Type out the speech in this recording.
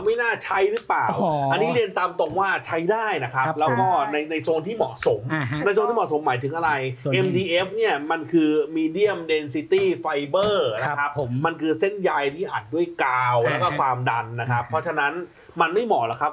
ไม่น่าใช้หรือเปล่าอันนี้เรียนตามตรงว่าใช้ได้นะครับแล้วก็ในโซนที่เหมาะสมในโซนที่เหมาะสมหมายถึงอะไร MDF เนี่ยมันคือ medium density fiber นะครับมันคือเส้นใยที่อัดด้วยกาวแล้วก็ความดันนะครับเพราะฉะนั้นมันไม่เหมาะหรอกครับ